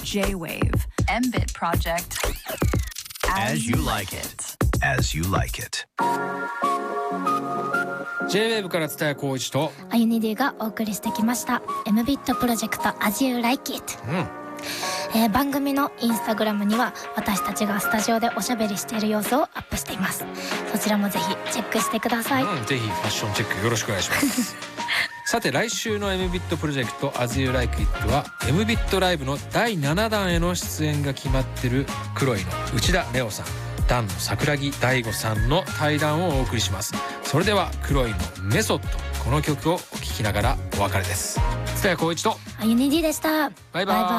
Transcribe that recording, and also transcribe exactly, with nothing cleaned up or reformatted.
J-Waveエムビット Project As you like it. As you like it. J-ウェーブ から蔦谷光一とあゆに D がお送りしてきました エムビット プロジェクト As you like it、 うんえー、番組のインスタグラムには私たちがスタジオでおしゃべりしている様子をアップしています。そちらもぜひチェックしてください、 うん、ぜひファッションチェックよろしくお願いしますさて来週の エムビット プロジェクト As you like it は エムビット ライブのだいななだんへの出演が決まってるクロイの内田レオさん、ダンの桜木大吾さんの対談をお送りします。それではクロイのメソッド、この曲をお聴きながらお別れです。蔦谷光一とあゆに D でした。 バイバイ。